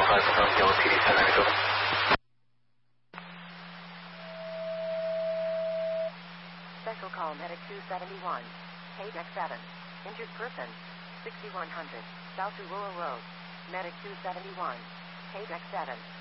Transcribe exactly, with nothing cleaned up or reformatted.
five from Yellow P D ten nine is over. Special call medic two seventy-one. K deck seven. Injured person. sixty-one hundred. South Aurora Road. Medic two seventy-one. K deck seven.